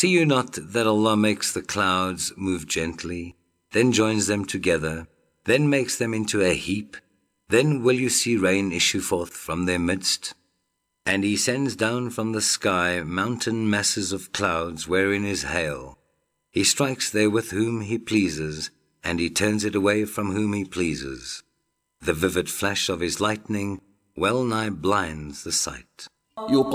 See you not that Allah makes the clouds move gently, then joins them together, then makes them into a heap, then will you see rain issue forth from their midst? And he sends down from the sky mountain masses of clouds wherein is hail. He strikes therewith whom he pleases, and he turns it away from whom he pleases. The vivid flash of his lightning well nigh blinds the sight.